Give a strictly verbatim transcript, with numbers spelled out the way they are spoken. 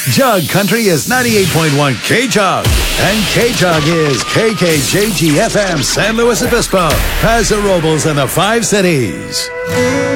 Jug Country is ninety-eight point one K-Jug. And K-Jug is K K J G F M San Luis Obispo, Paso Robles, and the Five Cities.